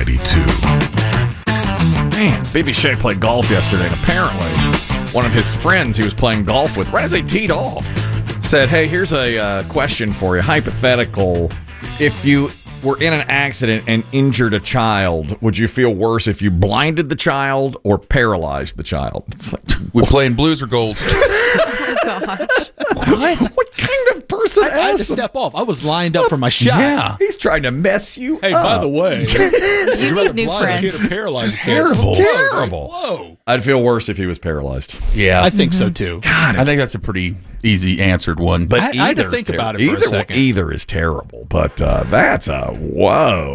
Man, Baby Shea played golf yesterday, and apparently one of his friends he was playing golf with, right as they teed off, said, hey, here's a question for you. Hypothetical. If you were in an accident and injured a child, would you feel worse if you blinded the child or paralyzed the child? It's like, we playing blues or gold? Oh, gosh. What kind of person I had to step off. I was lined up for my shot. Yeah, he's trying to mess you Hey, up. by the way, You need new friends. Terrible. Whoa. I'd feel worse if he was paralyzed. Yeah, I think so too. God, I think that's a pretty easy answered one. but I had to either's think about it terrible. for a second. Either is terrible, but that's a whoa.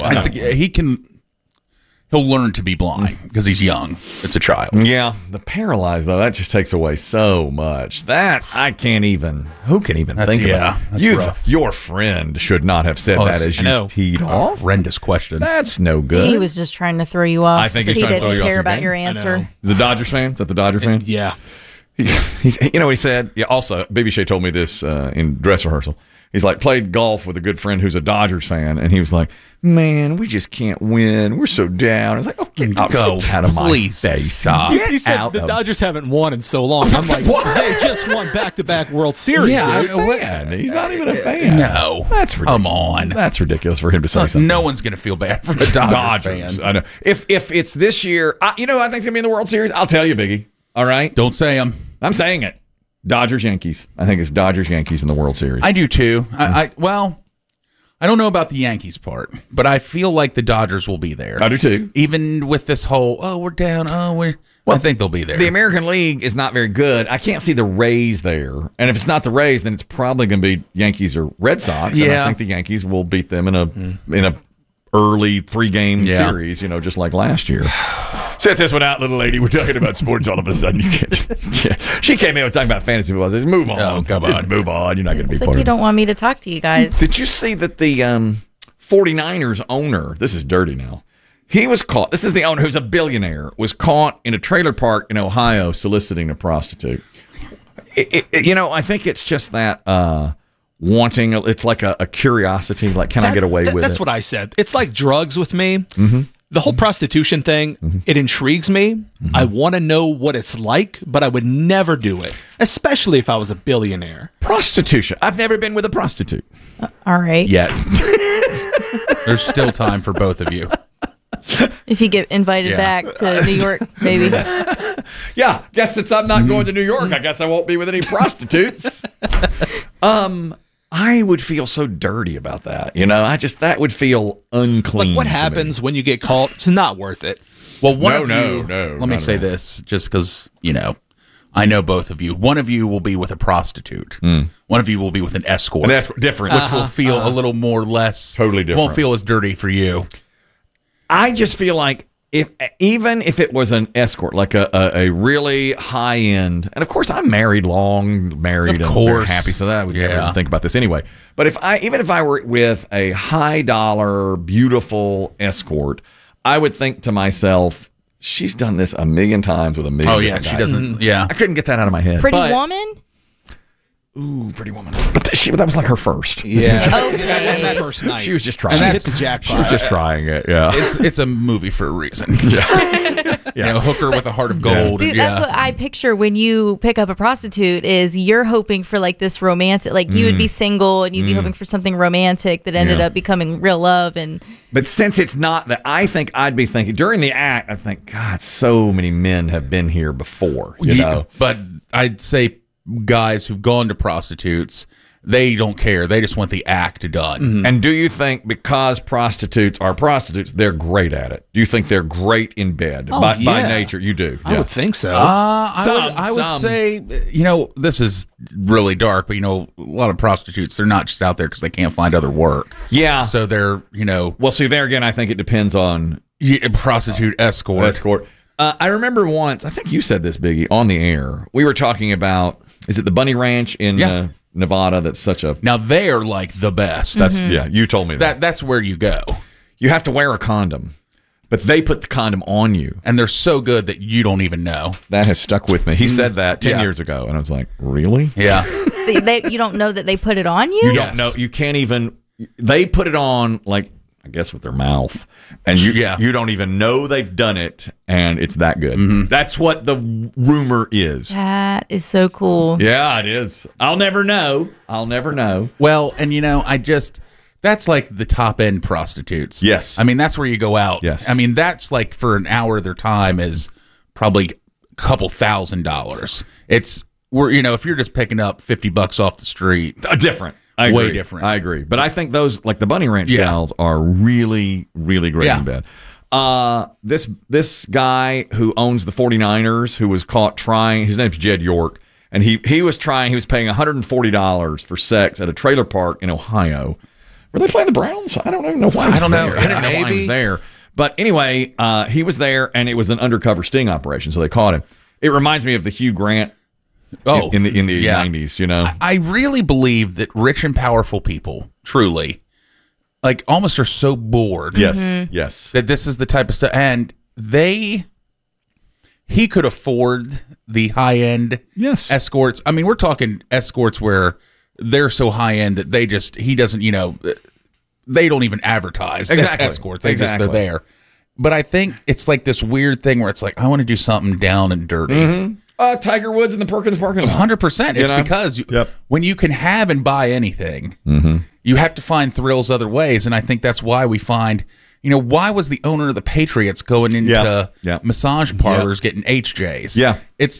He'll learn to be blind because he's young. It's a child. Yeah, the paralyzed though, that just takes away so much. That I can't even. Who can even think about? That's rough. Your friend should not have said that as I you know. teed off. Horrendous question. That's no good. He was just trying to throw you off. I think but he's he trying to throw didn't you off care your about game. your I answer. know. The Dodgers fan? Is that the Dodger fan? Yeah. You know what he said? Yeah. Also, Baby Shea told me this in dress rehearsal. He's like, played golf with a good friend who's a Dodgers fan, and he was like, "Man, we just can't win. We're so down." I was like, "Oh, get out of my Please face! stop." Get He said out the of- Dodgers haven't won in so long. I'm like, What? they just won back-to-back World Series. Yeah, dude. fan. He's not even a fan. No. That's ridiculous. Come on. That's ridiculous for him to say something. No one's going to feel bad for a Dodgers fan. I know. If it's this year, you know, who I think it's gonna be in the World Series. I'll tell you, Biggie. All right, Don't say them. I'm saying it. Dodgers Yankees. I think it's Dodgers Yankees in the World Series. I do too. I don't know about the Yankees part, but I feel like the Dodgers will be there. I do too. Even with this whole, we're down, I think they'll be there. The American League is not very good. I can't see the Rays there. And if it's not the Rays, then it's probably going to be Yankees or Red Sox. And Yeah. I think the Yankees will beat them in a early 3-game Yeah. series, just like last year. Set this one out, little lady. We're talking about sports all of a sudden. You can't. Yeah. She came in talking about fantasy football. Just move on. Oh, come Just on. move on. You're not going to be It's part like you of it. don't want me to talk to you guys. Did you see that the 49ers owner, this is dirty now, he was caught, this is the owner who's a billionaire, was caught in a trailer park in Ohio soliciting a prostitute. I think it's just that wanting, it's like a curiosity, like, can I get away with it? That's what I said. It's like drugs with me. Mm-hmm. The whole prostitution thing, it intrigues me. Mm-hmm. I want to know what it's like, but I would never do it, especially if I was a billionaire. Prostitution. I've never been with a prostitute. All right. Yet. There's still time for both of you. If you get invited Yeah. back to New York, maybe. Yeah, guess since I'm not going to New York, I guess I won't be with any prostitutes. I would feel so dirty about that. That would feel unclean. Like, what to me. happens when you get caught? It's not worth it. Well, one No, of no, you, no, let me not say at all. this, just because, I know both of you. One of you will be with a prostitute. One of you will be with an escort. And that's different. which will feel a little more less. Totally different. Won't feel as dirty for you. I just feel like even if it was an escort, like a really high end, and of course I'm long married, Of and course. very happy, so that I would never Yeah. even think about this anyway. But even if I were with a high dollar, beautiful escort, I would think to myself, she's done this a million times with a million. Oh, yeah. different She guys. doesn't. Yeah. I couldn't get that out of my head. Pretty But- Woman? Ooh, Pretty Woman. But that was like her first. Yeah. Okay. That was her first night. She was just trying. She it. hit the jackpot. She was just trying it. Yeah. It's a movie for a reason. Hooker with a heart of gold. Dude, that's what I picture when you pick up a prostitute is you're hoping for like this romantic, like you would be single and you'd be hoping for something romantic that ended Yeah. up becoming real love. And But since it's not that, I think I'd be thinking during the act, I think, God, so many men have been here before, you know? But I'd say guys who've gone to prostitutes, they don't care. They just want the act done. And do you think because prostitutes are prostitutes, they're great at it? Do you think they're great in bed by yeah. nature? You do. I would think so. I would say, this is really dark, but, a lot of prostitutes, they're not just out there because they can't find other work. Yeah. So they're, Well, see, there again, I think it depends on prostitute escort. escort. I remember once, I think you said this, Biggie, on the air. We were talking about, is it the Bunny Ranch in Yeah. Nevada? That's such a. Now they're like the best. That's yeah. You told me that. That's where you go. You have to wear a condom, but they put the condom on you. And they're so good that you don't even know. That has stuck with me. He said that 10 Yeah. years ago, and I was like, really? Yeah. you don't know that they put it on you? You don't know. You can't even. They put it on like I guess with their mouth, and you don't even know they've done it, and it's that good. Mm-hmm. That's what the rumor is. That is so cool. Yeah, it is. I'll never know. Well, and that's like the top end prostitutes. Yes. I mean, that's where you go out. Yes. I mean, that's like for an hour of their time is probably a couple $1,000s. It's if you're just picking up $50 off the street, different. I agree. Way different. I agree. But I think those, like the Bunny Ranch gals, are really, really great in bed. This guy who owns the 49ers, who was caught trying, his name's Jed York, and he was paying $140 for sex at a trailer park in Ohio. Were they playing the Browns? I don't even know why. I don't know. I don't know why he was there. But anyway, he was there, and it was an undercover sting operation, so they caught him. It reminds me of the Hugh Grant in the 90s, I really believe that rich and powerful people, truly, like almost are so bored. Yes. That this is the type of stuff. And he could afford the high-end escorts. I mean, we're talking escorts where they're so high-end that he doesn't, they don't even advertise. Exactly. That's escorts. They're there. But I think it's like this weird thing where it's like, I want to do something down and dirty. Mm-hmm. Tiger Woods in the Perkins parking lot. 100%. It's because when you can have and buy anything, you have to find thrills other ways. And I think that's why we find, why was the owner of the Patriots going into massage parlors getting HJs? Yeah.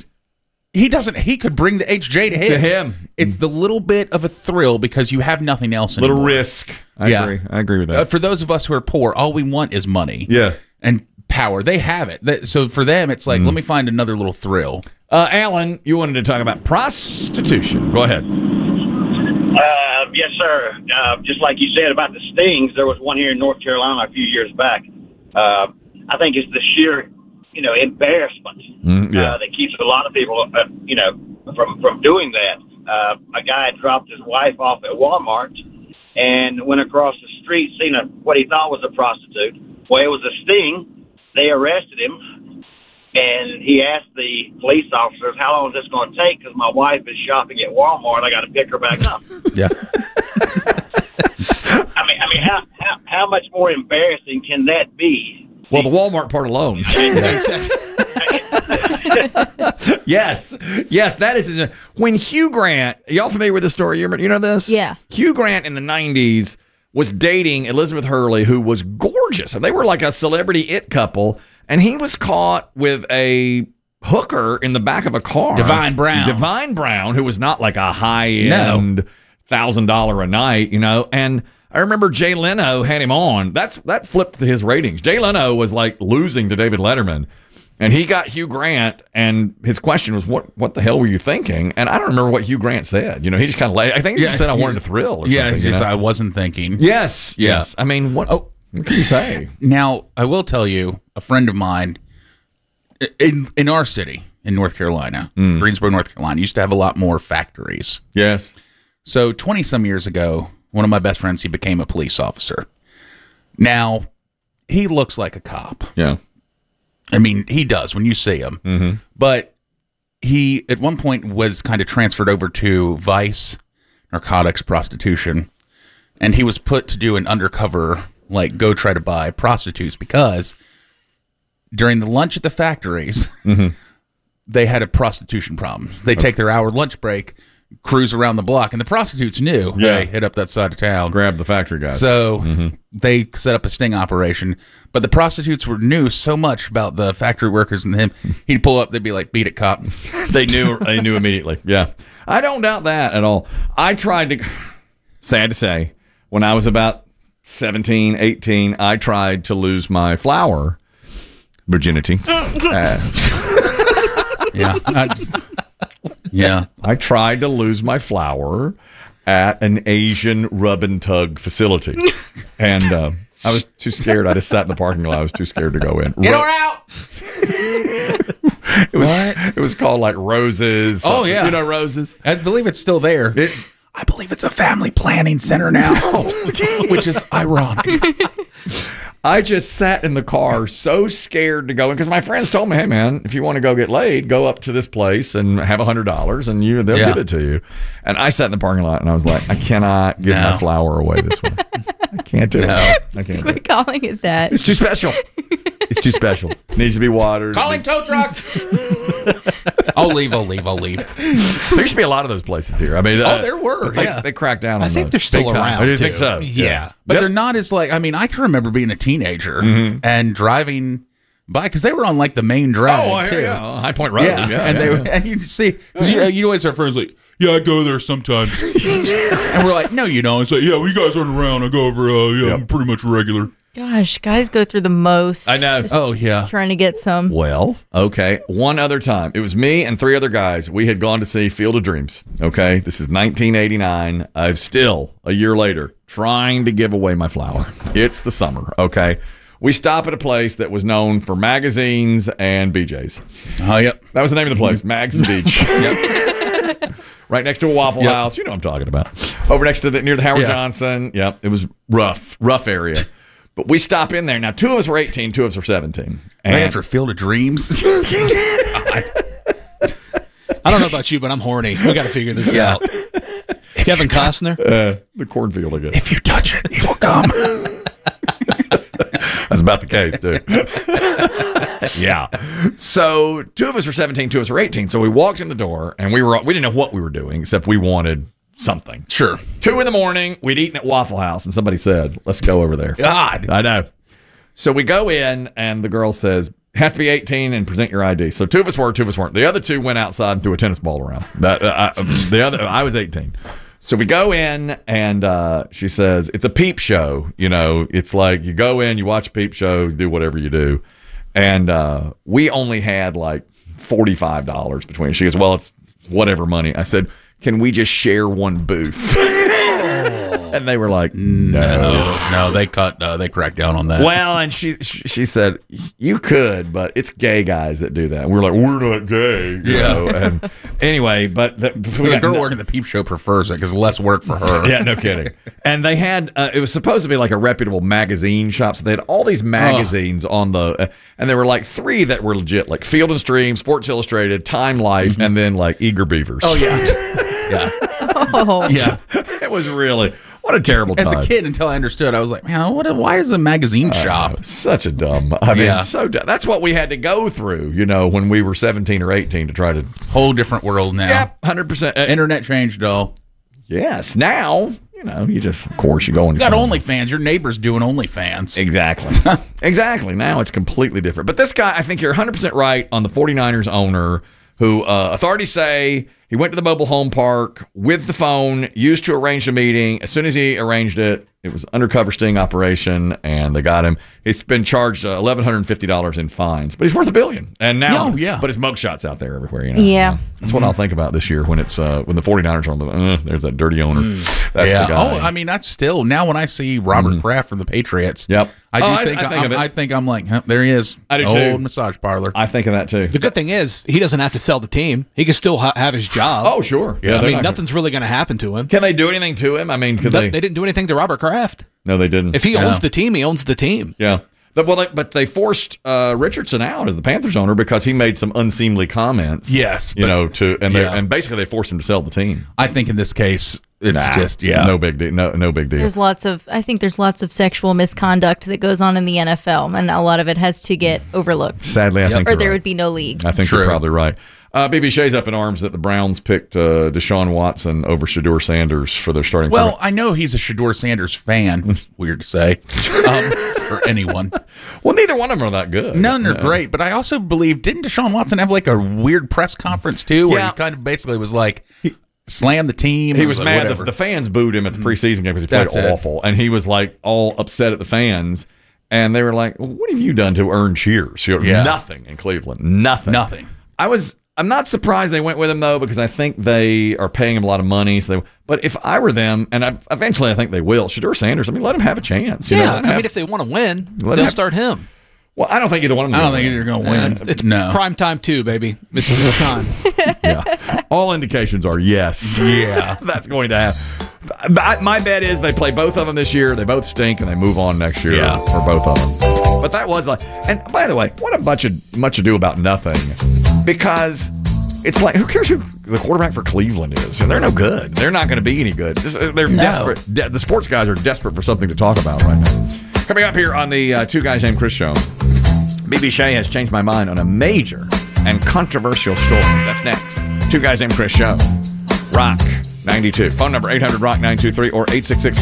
He could bring the HJ to him. It's the little bit of a thrill because you have nothing else anymore. Little risk. I agree with that. For those of us who are poor, all we want is money. Yeah. And power. They have it. So for them, it's like, let me find another little thrill. Alan, you wanted to talk about prostitution. Go ahead. Yes, sir. Just like you said about the stings, there was one here in North Carolina a few years back. I think it's the sheer, embarrassment that keeps a lot of people, from doing that. A guy had dropped his wife off at Walmart and went across the street, seen what he thought was a prostitute. Well, it was a sting. They arrested him. And he asked the police officers, how long is this going to take? Because my wife is shopping at Walmart. I got to pick her back up. Yeah. I mean, how much more embarrassing can that be? Well, the Walmart part alone. Yes, that is. When Hugh Grant, y'all familiar with this story? You know this? Yeah. Hugh Grant in the 90s was dating Elizabeth Hurley, who was gorgeous. And they were like a celebrity it couple. And he was caught with a hooker in the back of a car. Divine Brown, who was not like a high-end $1,000 a night, And I remember Jay Leno had him on. That flipped his ratings. Jay Leno was like losing to David Letterman. And he got Hugh Grant, and his question was, "What the hell were you thinking?" And I don't remember what Hugh Grant said. He just kind of I think he just said, "I wanted to thrill." Or something, I wasn't thinking. Yes. I mean, what can you say? Now, I will tell you, a friend of mine in our city in North Carolina, Greensboro, North Carolina, used to have a lot more factories. Yes. So 20-some years ago, one of my best friends, he became a police officer. Now, he looks like a cop. Yeah. I mean, he does when you see him. Mm-hmm. But he, at one point, was kind of transferred over to vice, narcotics, prostitution. And he was put to do an undercover, go try to buy prostitutes because during the lunch at the factories, they had a prostitution problem. They take their hour lunch break, cruise around the block, and the prostitutes knew, hey, hit up that side of town. Grab the factory guys. So they set up a sting operation. But the prostitutes knew so much about the factory workers and him. He'd pull up, they'd be like, beat it, cop. They knew immediately. Yeah. I don't doubt that at all. I tried to, sad to say, when I was about 17, 18, I tried to lose my flower virginity. I tried to lose my flower at an Asian rub and tug facility. And I was too scared. I just sat in the parking lot. I was too scared to go in. Get her out! It was called Roses. Oh, yeah. You know Roses? I believe it's still there. I believe it's a family planning center now, which is ironic. I just sat in the car so scared to go in because my friends told me, hey, man, if you want to go get laid, go up to this place and have $100 and they'll give it to you. And I sat in the parking lot and I was like, I cannot give my flower away this way. I can't do it. I can't. Quit calling it that. It's too special. It's too special. It needs to be watered. Calling tow truck. I'll leave. There used to be a lot of those places here. I mean, there were. They cracked down on I think those they're still big time. around. Oh, you too. think so? Yeah. But they're not as like, I mean, I can remember being a teenager and driving by because they were on like the main drag too. Yeah. High Point Road. And you see, because you always have friends like, yeah, I go there sometimes. And we're like, no, you don't. It's like, yeah, when you guys aren't around, I go over, I'm pretty much regular. Gosh, guys go through the most. I know. Just Oh, yeah. trying to get some. Well, okay. One other time. It was me and 3 other guys. We had gone to see Field of Dreams. Okay. This is 1989. I'm still, a year later, trying to give away my flower. It's the summer. Okay. We stop at a place that was known for magazines and BJ's. Oh, yep. That was the name of the place, Mags and Beach. Yep. Right next to a Waffle House. You know what I'm talking about. Over next to near the Howard Johnson. Yep. It was rough area. But we stop in there. Now, 2 of us were 18, 2 of us were 17. Ran for Field of Dreams. I don't know about you, but I'm horny. We got to figure this out. Kevin Costner? The cornfield, I guess. If you touch it, he will come. That's about the case, too. Yeah. So 2 of us were 17, 2 of us were 18. So we walked in the door, and we didn't know what we were doing, except we wanted something. Sure. 2 a.m, we'd eaten at Waffle House, and somebody said, let's go over there. God. I know. So we go in, and the girl says, have to be 18 and present your ID. So 2 of us were, 2 of us weren't. The other 2 went outside and threw a tennis ball around. I was 18. So we go in, and she says, it's a peep show. You know, it's like you go in, you watch a peep show, you do whatever you do. And we only had like $45 between. She goes, well, it's whatever money. I said, can we just share one booth? And they were like, no, they cracked down on that. Well, and she said, you could, but it's gay guys that do that. And we're like, we're not gay. You know? And anyway, but the girl working the peep show prefers it because less work for her. Yeah, no kidding. And they had, it was supposed to be like a reputable magazine shop. So they had all these magazines on the, and there were like 3 that were legit, like Field and Stream, Sports Illustrated, Time Life, and then like Eager Beavers. Oh, yeah. Yeah. Oh. Yeah. It was really, what a terrible time. As a kid, until I understood, I was like, man, why is a magazine shop? Such a dumb. I mean, so dumb. That's what we had to go through, you know, when we were 17 or 18 to try to. Whole different world now. Yep, 100%. Internet changed all. Yes. Now, you know, you just, of course, you go and. You got OnlyFans. Your neighbor's doing OnlyFans. Exactly. Exactly. Now it's completely different. But this guy, I think you're 100% right on the 49ers owner who authorities say he went to the mobile home park with the phone used to arrange a meeting. As soon as he arranged it, it was an undercover sting operation, and they got him. He's been charged $1,150 in fines, but he's worth $1 billion. And now, but his mugshot's out there everywhere. You know, yeah, that's what I'll think about this year when it's when the 49ers are on the. There's that dirty owner. That's the guy. Oh, I mean, that's still now when I see Robert Kraft from the Patriots. Yep. I think I'm like, huh, there he is. I do old too. Massage parlor. I think of that too. The good thing is he doesn't have to sell the team. He can still have his job. Oh, sure. Yeah, I mean, nothing's really going to happen to him. Can they do anything to him? I mean, they didn't do anything to Robert Kraft. No, they didn't. If he owns the team, he owns the team. Yeah. But they forced Richardson out as the Panthers owner because he made some unseemly comments. Yes, and basically they forced him to sell the team. I think in this case it's no big deal. No big deal. I think there's lots of sexual misconduct that goes on in the NFL, and a lot of it has to get overlooked. Sadly, I think or there would be no league. I think you're probably right. BB Shea's up in arms that the Browns picked Deshaun Watson over Shedeur Sanders for their starting. Well, I know he's a Shedeur Sanders fan. Weird to say for anyone. Well, neither one of them are that good. None are great, but I also believe didn't Deshaun Watson have like a weird press conference too, where he kind of basically was like. Slam the team. He was mad. The fans booed him at the preseason game because he played awful, and he was like all upset at the fans. And they were like, well, "What have you done to earn cheers?" Nothing in Cleveland. Nothing. I'm not surprised they went with him though, because I think they are paying him a lot of money. But if I were them, and eventually I think they will, Shedeur Sanders. I mean, let him have a chance. I mean, if they want to win, they'll start him. Well, I don't think either one of them. I don't think either going to win. It's no. prime time too, baby. It's time. Yeah. All indications are yes. Yeah. That's going to happen. My bet is they play both of them this year. They both stink, and they move on next year for both of them. But that was like, and by the way, what a much ado about nothing, because it's like, who cares who the quarterback for Cleveland is? And they're no good. They're not going to be any good. They're desperate. The sports guys are desperate for something to talk about right now. Coming up here on the Two Guys Named Chris show, BB Shea has changed my mind on a major and controversial story. That's next. Two Guys Named Chris show. Rock 92. Phone number 800-ROCK-923 or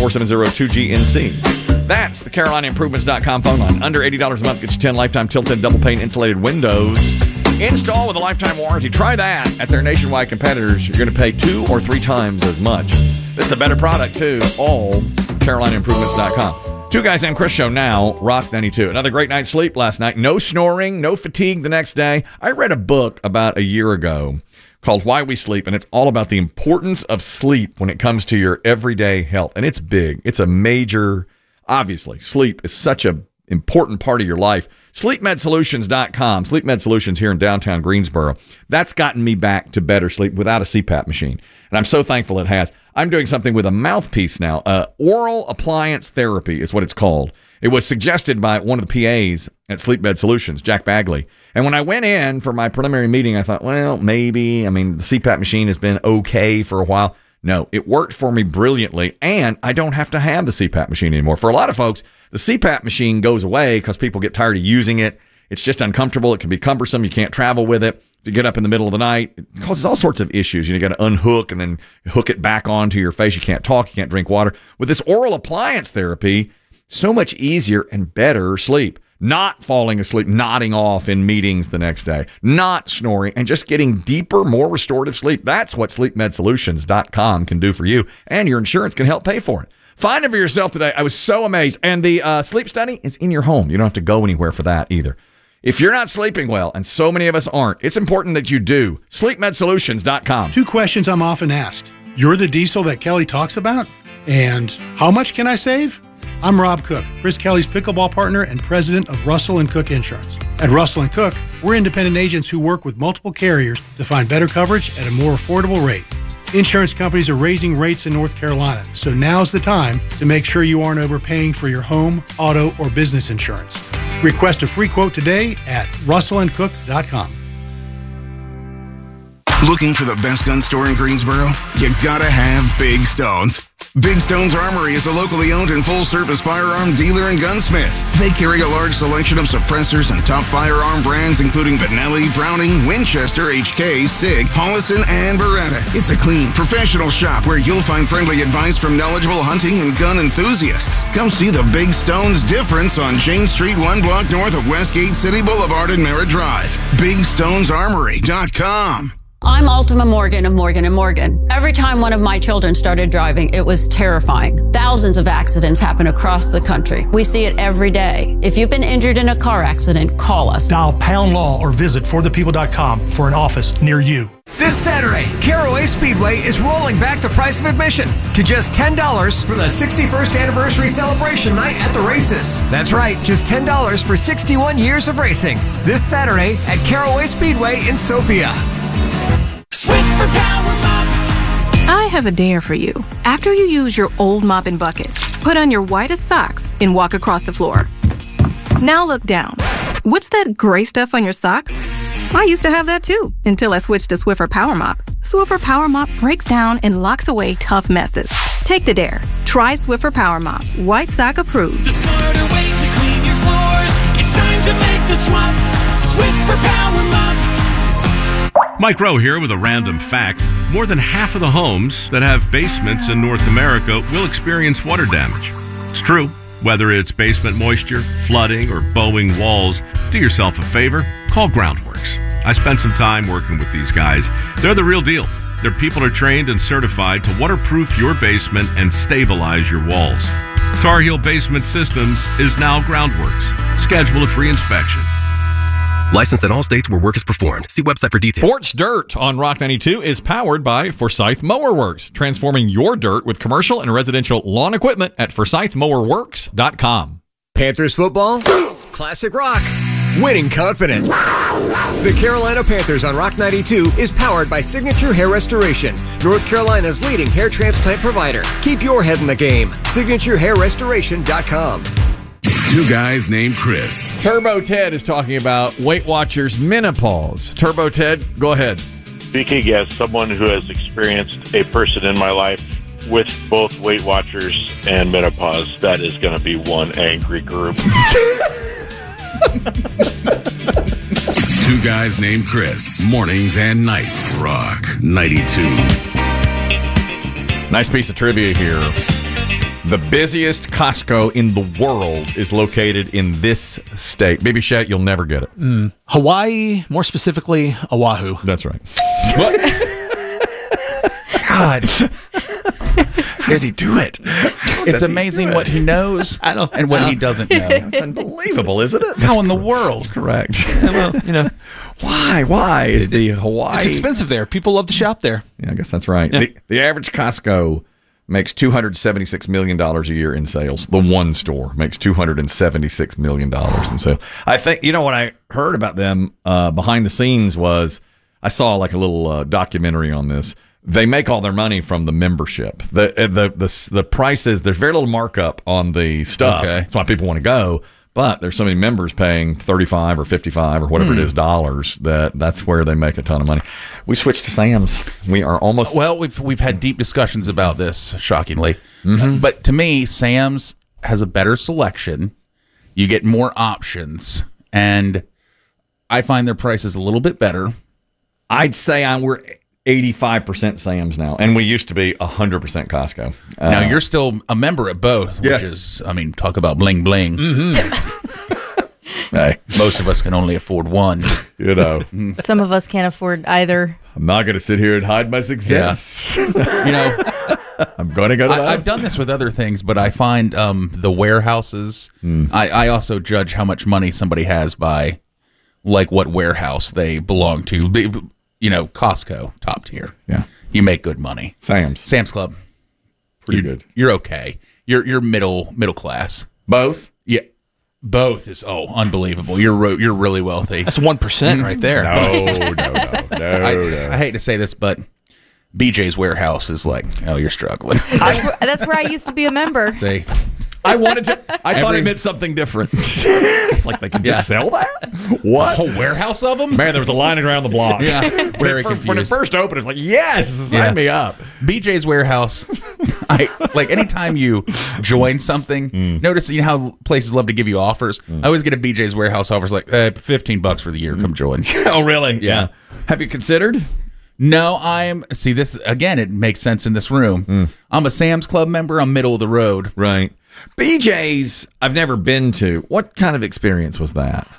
866-470-2GNC. That's the CarolinaImprovements.com phone line. Under $80 a month gets you 10 lifetime tilted double pane insulated windows. Install with a lifetime warranty. Try that at their nationwide competitors. You're going to pay 2 or 3 times as much. This is a better product, too. All CarolinaImprovements.com. Two Guys Named Chris show now, Rock 92. Another great night's sleep last night. No snoring, no fatigue the next day. I read a book about a year ago called Why We Sleep, and it's all about the importance of sleep when it comes to your everyday health. And it's big. It's a major, obviously, sleep is such an important part of your life. SleepMedSolutions.com, Sleep Med Solutions here in downtown Greensboro. That's gotten me back to better sleep without a CPAP machine. And I'm so thankful it has. I'm doing something with a mouthpiece now. Oral appliance therapy is what it's called. It was suggested by one of the PAs at Sleep Med Solutions, Jack Bagley. And when I went in for my preliminary meeting, I thought, well, maybe. I mean, the CPAP machine has been okay for a while. No, it worked for me brilliantly, and I don't have to have the CPAP machine anymore. For a lot of folks, the CPAP machine goes away because people get tired of using it. It's just uncomfortable. It can be cumbersome. You can't travel with it. If you get up in the middle of the night, it causes all sorts of issues. You got to unhook and then hook it back onto your face. You can't talk. You can't drink water. With this oral appliance therapy, so much easier and better sleep. Not falling asleep, nodding off in meetings the next day, not snoring, and just getting deeper, more restorative sleep. That's what SleepMedSolutions.com can do for you, and your insurance can help pay for it. Find it for yourself today. I was so amazed. And the sleep study is in your home. You don't have to go anywhere for that either. If you're not sleeping well, and so many of us aren't, it's important that you do. SleepMedSolutions.com. 2 questions I'm often asked. You're the diesel that Kelly talks about? And how much can I save? I'm Rob Cook, Chris Kelly's pickleball partner and president of Russell & Cook Insurance. At Russell & Cook, we're independent agents who work with multiple carriers to find better coverage at a more affordable rate. Insurance companies are raising rates in North Carolina, so now's the time to make sure you aren't overpaying for your home, auto, or business insurance. Request a free quote today at RussellandCook.com. Looking for the best gun store in Greensboro? You gotta have Big Stones. Big Stones Armory is a locally owned and full-service firearm dealer and gunsmith. They carry a large selection of suppressors and top firearm brands including Benelli, Browning, Winchester, HK, SIG, Hollison, and Beretta. It's a clean, professional shop where you'll find friendly advice from knowledgeable hunting and gun enthusiasts. Come see the Big Stones difference on Jane Street, 1 block north of Westgate City Boulevard and Merritt Drive. BigStonesArmory.com. I'm Ultima Morgan of Morgan & Morgan. Every time one of my children started driving, it was terrifying. Thousands of accidents happen across the country. We see it every day. If you've been injured in a car accident, call us. Dial Pound Law or visit forthepeople.com for an office near you. This Saturday, Caraway Speedway is rolling back the price of admission to just $10 for the 61st anniversary celebration night at the races. That's right, just $10 for 61 years of racing. This Saturday at Caraway Speedway in Sophia. Swiffer Power Mop. I have a dare for you. After you use your old mop and bucket, put on your whitest socks and walk across the floor. Now look down. What's that gray stuff on your socks? I used to have that too, until I switched to Swiffer Power Mop. Swiffer Power Mop breaks down and locks away tough messes. Take the dare. Try Swiffer Power Mop. White sock approved. The smarter way to clean your floors. It's time to make the swap. Swiffer Power Mop. Mike Rowe here with a random fact. More than half of the homes that have basements in North America will experience water damage. It's true. Whether it's basement moisture, flooding, or bowing walls, do yourself a favor, call Groundworks. I spent some time working with these guys. They're the real deal. Their people are trained and certified to waterproof your basement and stabilize your walls. Tar Heel Basement Systems is now Groundworks. Schedule a free inspection. Licensed in all states where work is performed. See website for details. Sports Dirt on Rock 92 is powered by Forsyth Mower Works, transforming your dirt with commercial and residential lawn equipment at ForsythMowerWorks.com. Panthers football? Classic rock. Winning confidence. The Carolina Panthers on Rock 92 is powered by Signature Hair Restoration, North Carolina's leading hair transplant provider. Keep your head in the game. SignatureHairRestoration.com. Two guys named Chris. Turbo Ted is talking about Weight Watchers menopause. Turbo Ted, go ahead. Speaking as someone who has experienced a person in my life with both Weight Watchers and menopause, that is going to be one angry group. Two guys named Chris. Mornings and nights. Rock 92. Nice piece of trivia here. The busiest Costco in the world is located in this state. Baby Shat, you'll never get it. Hawaii, more specifically, Oahu. That's right. God. How does he do it? It's amazing what he knows and what he doesn't know. It's unbelievable, isn't it? How in the world? That's correct. Well, Why is the Hawaii? It's expensive there. People love to shop there. Yeah, I guess that's right. Yeah. The average Costco makes $276 million a year in sales. The one store makes $276 million in sales. I think, what I heard about them behind the scenes was, I saw like a little documentary on this. They make all their money from the membership. The prices, there's very little markup on the stuff. Okay. That's why people want to go. But there's so many members paying $35 or $55 or whatever it is dollars that's where they make a ton of money. We switched to Sam's. We are almost. Well, we've had deep discussions about this, shockingly. But to me, Sam's has a better selection. You get more options, and I find their prices a little bit better. I'd say we're 85% Sam's now, and we used to be 100% Costco. Now you're still a member at both, which Yes. is, talk about bling bling. Hey, most of us can only afford one. Some of us can't afford either. I'm not going to sit here and hide my success. I'm going to go to that. I've done this with other things, but I find the warehouses. I also judge how much money somebody has by, like, what warehouse they belong to. Costco, top tier. Yeah, you make good money. Sam's Club, pretty good. You're okay. You're middle class. Both. Yeah, both is unbelievable. You're really wealthy. That's 1% right there. I hate to say this, but BJ's Warehouse is like, you're struggling. That's where I used to be a member. See, I thought it meant something different. It's like they can just sell that? What? A whole warehouse of them? Man, there was a line around the block. Yeah, very confused. When it first opened, it's like, yes, sign me up. BJ's Warehouse. Anytime you join something, notice how places love to give you offers. I always get a BJ's Warehouse offers like $15 for the year. Come join. Oh, really? Yeah. Have you considered? No, see this again. It makes sense in this room. I'm a Sam's Club member. I'm middle of the road. Right. BJ's, I've never been to. What kind of experience was that?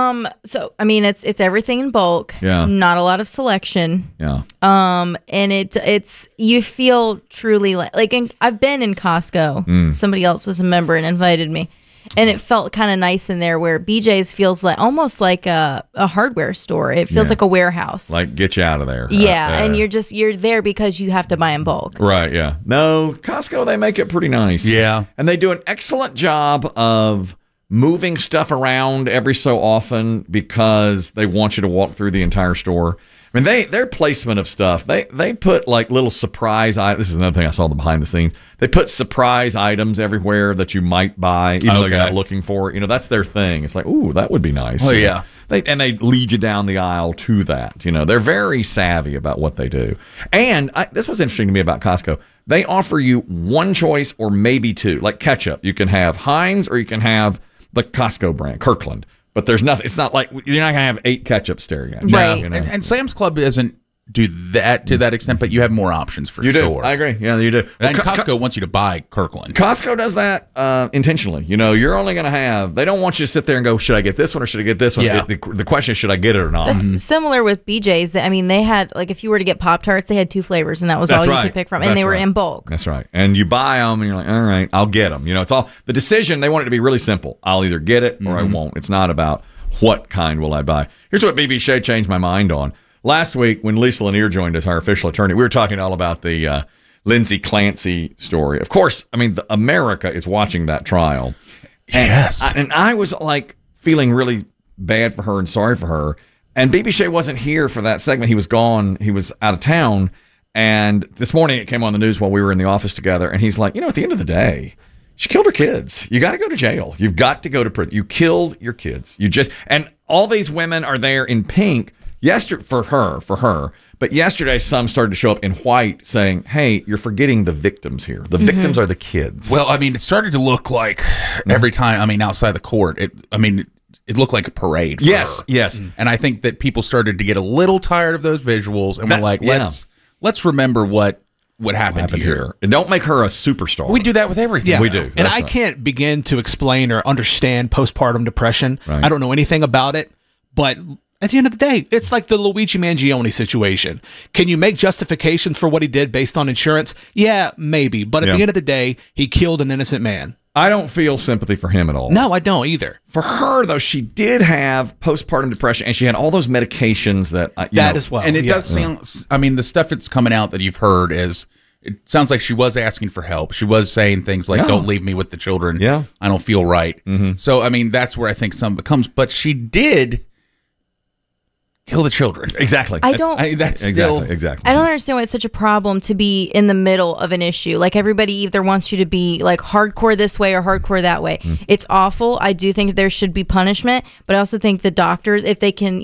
It's everything in bulk. Yeah. Not a lot of selection. Yeah. And it's you feel truly I've been in Costco. Somebody else was a member and invited me. And it felt kind of nice in there where BJ's feels like almost like a hardware store. It feels like a warehouse. Like, get you out of there. Yeah, and you're there because you have to buy in bulk. Right, yeah. No, Costco, they make it pretty nice. Yeah. And they do an excellent job of moving stuff around every so often because they want you to walk through the entire store. I mean, their placement of stuff, they put like little surprise items. This is another thing I saw behind the scenes. They put surprise items everywhere that you might buy, even though you're not looking for it. That's their thing. It's like, ooh, that would be nice. Oh, yeah. They lead you down the aisle to that. They're very savvy about what they do. And this was interesting to me about Costco. They offer you one choice or maybe two, like ketchup. You can have Heinz or you can have the Costco brand, Kirkland. But there's nothing. It's not like you're not gonna have 8 ketchup staring at you. Right. And Sam's Club doesn't do that to that extent, but you have more options for you sure. Do. I agree. Yeah, you do. And Costco wants you to buy Kirkland. Costco does that intentionally. You're only going to have. They don't want you to sit there and go, should I get this one or should I get this one? Yeah. The question is, should I get it or not? That's similar with BJ's. I mean, they had if you were to get Pop-Tarts, they had 2 flavors, and that was all you could pick from, and they were in bulk. That's right. And you buy them, and you're like, all right, I'll get them. It's all the decision. They want it to be really simple. I'll either get it or I won't. It's not about what kind will I buy. Here's what BB Shea changed my mind on. Last week, when Lisa Lanier joined us, our official attorney, we were talking all about the Lindsay Clancy story. Of course, I mean, America is watching that trial. Yes. And I was like feeling really bad for her and sorry for her. And BB Shea wasn't here for that segment. He was gone. He was out of town. And this morning it came on the news while we were in the office together. And he's like, at the end of the day, she killed her kids. You got to go to jail. You've got to go to prison. You killed your kids. And all these women are there in pink for her. But yesterday, some started to show up in white saying, hey, you're forgetting the victims here. The victims are the kids. Well, I mean, it started to look like every time, outside the court, it looked like a parade for her. Yes. And I think that people started to get a little tired of those visuals and were like, let's remember what happened here. And don't make her a superstar. We do that with everything. Yeah, we do. And I can't begin to explain or understand postpartum depression. Right. I don't know anything about it, but at the end of the day, it's like the Luigi Mangione situation. Can you make justifications for what he did based on insurance? Yeah, maybe. But at the end of the day, he killed an innocent man. I don't feel sympathy for him at all. No, I don't either. For her, though, she did have postpartum depression, and she had all those medications that as well. And it does sound. The stuff that's coming out that you've heard is. It sounds like she was asking for help. She was saying things like, "Don't leave me with the children. Yeah, I don't feel right." So that's where I think some becomes. But she did kill the children. Exactly. That's still exactly. I don't understand why it's such a problem to be in the middle of an issue. Like everybody either wants you to be like hardcore this way or hardcore that way. It's awful. I do think there should be punishment, but I also think the doctors, if they can,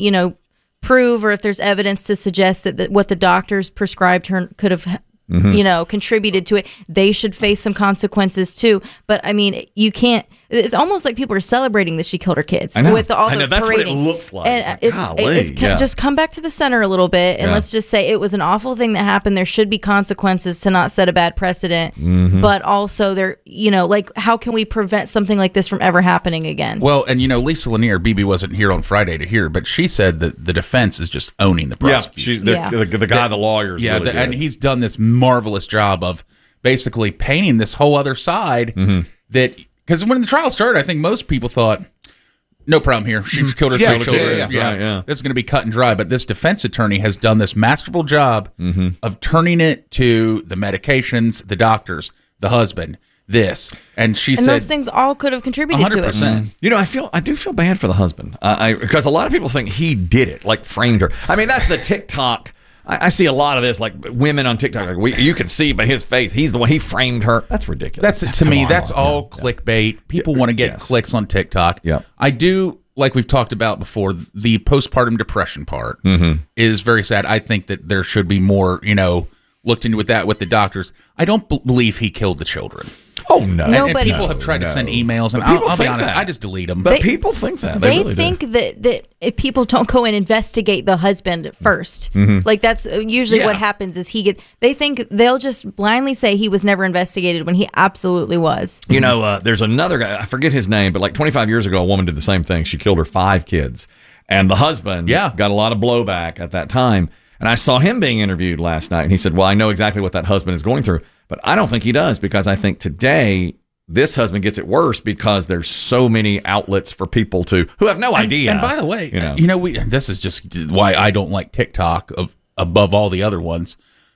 prove or if there's evidence to suggest that what the doctors prescribed her could have contributed to it, they should face some consequences too. But you can't. It's almost like people are celebrating that she killed her kids with all the that's parading. what it looks like. And just come back to the center a little bit, and let's just say it was an awful thing that happened. There should be consequences to not set a bad precedent, but also there, how can we prevent something like this from ever happening again? Well, and Lisa Lanier, BB wasn't here on Friday to hear, but she said that the defense is just owning the prosecution. The guy, the lawyer, is really good. And he's done this marvelous job of basically painting this whole other side that. Because when the trial started, I think most people thought, no problem here. She just killed her 3 children. This is going to be cut and dry. But this defense attorney has done this masterful job of turning it to the medications, the doctors, the husband, this. And she said those things all could have contributed 100%. to I it. do feel bad for the husband. Because a lot of people think he did it, like framed her. That's the TikTok. I see a lot of this, like women on TikTok. You can see by his face, he's the one. He framed her. That's ridiculous. That's all clickbait. People want to get clicks on TikTok. Yeah, I do. Like we've talked about before, the postpartum depression part is very sad. I think that there should be more, looked into with the doctors. I don't believe he killed the children. Oh, no. And people have tried to send emails, and I'll be honest, I just delete them. But people think that. They really think that if people don't go and investigate the husband first. Like that's usually what happens is they think they'll just blindly say he was never investigated when he absolutely was. There's another guy, I forget his name, but like 25 years ago, a woman did the same thing. She killed her 5 kids. And the husband got a lot of blowback at that time. And I saw him being interviewed last night, and he said, well, I know exactly what that husband is going through. But I don't think he does, because I think today this husband gets it worse because there's so many outlets for people who have no idea. And by the way, this is just why I don't like TikTok above all the other ones.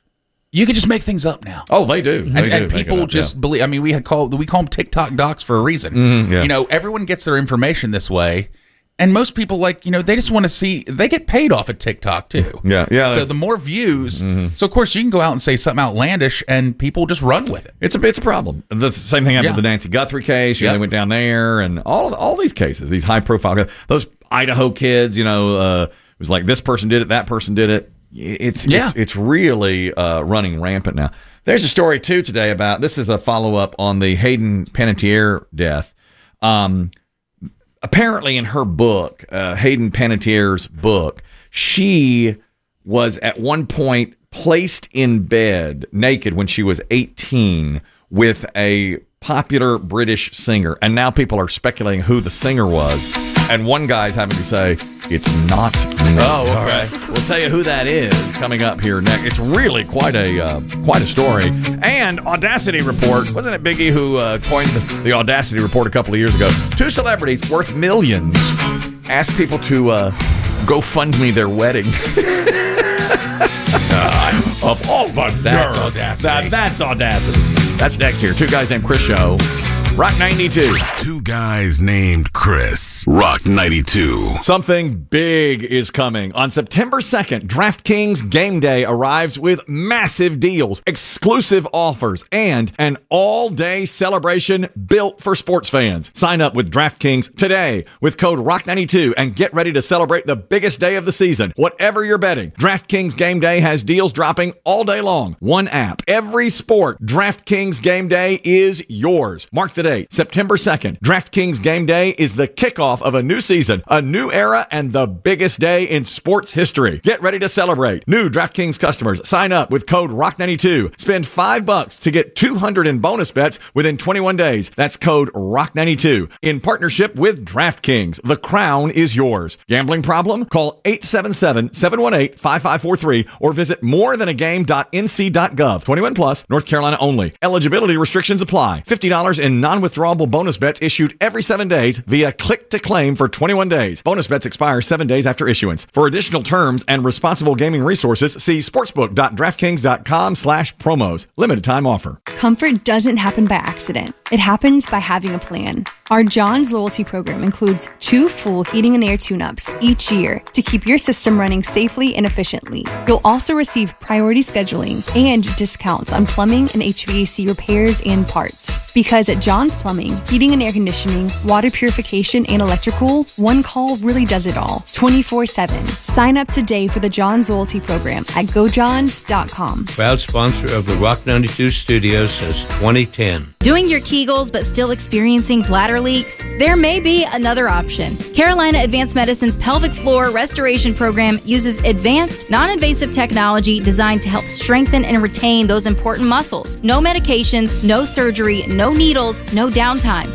You can just make things up now. Oh, they do. And people just believe. We call them TikTok docs for a reason. Everyone gets their information this way. And most people, they just want to see, they get paid off of TikTok too. Yeah. So the more views, so of course you can go out and say something outlandish and people just run with it. It's a problem. The same thing happened with the Nancy Guthrie case. They went down there, and all these cases, these high profile, those Idaho kids, it was like this person did it, that person did it. It's really running rampant now. There's a story too today about, this is a follow up on the Hayden Panettiere death. Apparently in her book, Hayden Panettiere's book, she was at one point placed in bed naked when she was 18 with a popular British singer. And now people are speculating who the singer was. And one guy's having to say, it's not me. Oh, okay. We'll tell you who that is coming up here next. It's really quite a story. And Audacity Report. Wasn't it Biggie who coined the Audacity Report a couple of years ago? 2 celebrities worth millions asked people to go fund me their wedding. Of all the That's nerve. Audacity. That's Audacity. That's next year. 2 Guys Named Chris show. Rock 92. 2 guys named Chris. Rock 92. Something big is coming. On September 2nd, DraftKings Game Day arrives with massive deals, exclusive offers, and an all-day celebration built for sports fans. Sign up with DraftKings today with code ROCK92 and get ready to celebrate the biggest day of the season. Whatever you're betting, DraftKings Game Day has deals dropping all day long. One app, every sport. DraftKings Game Day is yours. Mark the date, September 2nd. DraftKings Game Day is the kickoff of a new season, a new era, and the biggest day in sports history. Get ready to celebrate. New DraftKings customers, sign up with code ROCK92. Spend $5 to get $200 in bonus bets within 21 days. That's code ROCK92. In partnership with DraftKings, the crown is yours. Gambling problem? Call 877-718-5543 or visit morethanagame.nc.gov. 21 plus, North Carolina only. Eligibility restrictions apply. $50 in non-withdrawable bonus bets issued every 7 days via click to claim for 21 days. Bonus bets expire 7 days after issuance. For additional terms and responsible gaming resources, see sportsbook.draftkings.com/promos. Limited time offer. Comfort doesn't happen by accident. It happens by having a plan. Our John's loyalty program includes 2 full heating and air tune-ups each year to keep your system running safely and efficiently. You'll also receive priority scheduling and discounts on plumbing and HVAC repairs and parts. Because at John's Plumbing, heating and air conditioning, water purification, and electrical, one call really does it all, 24/7. Sign up today for the John's loyalty program at gojohns.com. Proud sponsor of the Rock 92 studios since 2010. Doing your Kegels but still experiencing bladder leaks? There may be another option. Carolina Advanced Medicine's pelvic floor restoration program uses advanced, non-invasive technology designed to help strengthen and retain those important muscles. No medications, no surgery, no needles, no downtime.